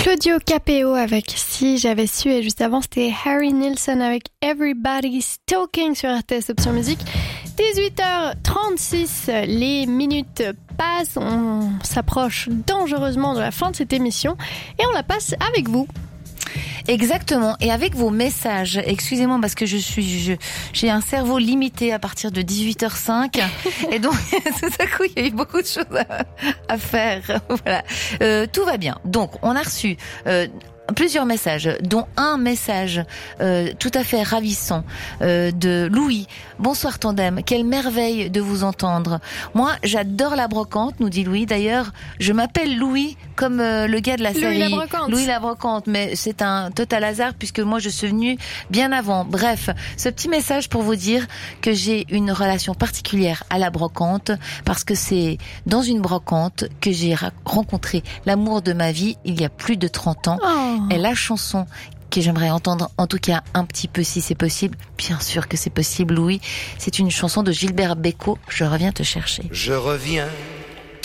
Claudio Capéo avec Si j'avais su, et juste avant c'était Harry Nilsson avec Everybody's Talking sur RTS Option Musique. 18h36, les minutes passent, on s'approche dangereusement de la fin de cette émission et on la passe avec vous. Exactement, et avec vos messages. Excusez-moi parce que j'ai un cerveau limité à partir de 18h05 et donc tout à coup il y a eu beaucoup de choses à faire. Voilà, tout va bien. Donc on a reçu plusieurs messages, dont un message tout à fait ravissant de Louis. Bonsoir Tandem, quelle merveille de vous entendre. Moi, j'adore la brocante, nous dit Louis. D'ailleurs, je m'appelle Louis comme le gars de la série Louis la brocante, mais c'est un total hasard puisque moi je suis venue bien avant. Bref, ce petit message pour vous dire que j'ai une relation particulière à la brocante parce que c'est dans une brocante que j'ai rencontré l'amour de ma vie il y a plus de 30 ans. Et la chanson que j'aimerais entendre, en tout cas un petit peu si c'est possible, bien sûr que c'est possible Louis, c'est une chanson de Gilbert Bécaud, Je reviens te chercher. Je reviens